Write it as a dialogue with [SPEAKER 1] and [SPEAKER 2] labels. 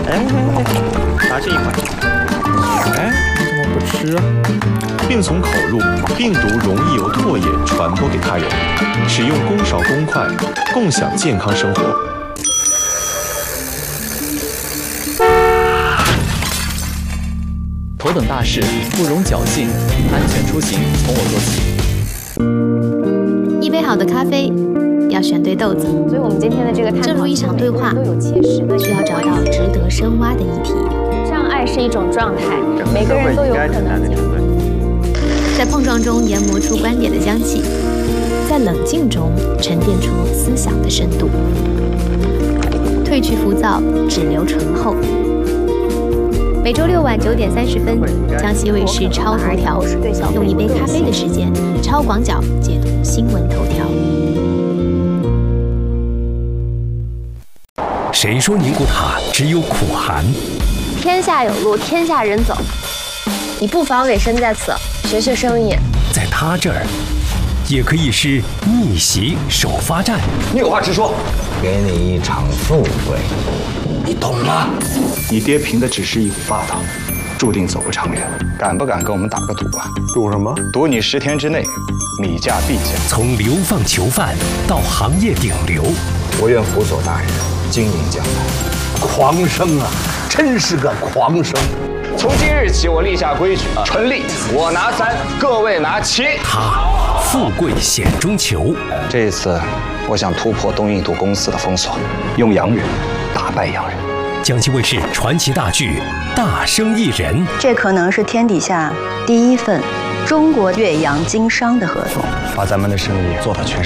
[SPEAKER 1] 拿这一块。
[SPEAKER 2] 哎，你怎么不吃啊？
[SPEAKER 3] 并从口入，病毒容易由唾液传播给他人。使用公勺公筷，共享健康生活。
[SPEAKER 4] 头等大事不容侥幸，安全出行从我做起。
[SPEAKER 5] 一杯好的咖啡，要选对豆子。
[SPEAKER 6] 所以我们今天的这个探讨，
[SPEAKER 5] 正如一场对话，
[SPEAKER 6] 都有切实的
[SPEAKER 5] 需要找到值得深挖的议题。
[SPEAKER 6] 障碍是一种状态，每个人都有可能。
[SPEAKER 5] 在碰撞中研磨出观点的香气，在冷静中沉淀出思想的深度。褪去浮躁，只留醇厚。每周六晚9点30分，江西卫视超头条，用一杯咖啡的时间，超广角解读新闻头条。
[SPEAKER 7] 谁说宁古塔只有苦寒？
[SPEAKER 6] 天下有路，天下人走。你不妨委身在此，学学生意。
[SPEAKER 7] 在他这儿，也可以是逆袭首发战。
[SPEAKER 8] 你有话直说，给你一场富贵，你懂吗？
[SPEAKER 9] 你爹凭的只是一股霸道，注定走不长远。敢不敢跟我们打个赌啊？
[SPEAKER 10] 赌什么？
[SPEAKER 9] 赌你10天之内米价必降。
[SPEAKER 7] 从流放囚犯到行业顶流，
[SPEAKER 9] 我愿辅佐大人经营江南。
[SPEAKER 10] 狂生啊，真是个狂生！
[SPEAKER 8] 从今日起，我立下规矩，纯利我拿3，各位拿7。
[SPEAKER 7] 他富贵险中求。
[SPEAKER 9] 这一次，我想突破东印度公司的封锁，用洋人打败洋人。
[SPEAKER 7] 江西卫视传奇大剧《大生意人》，
[SPEAKER 11] 这可能是天底下第一份中国越洋经商的合同，
[SPEAKER 9] 把咱们的生意做到全世界。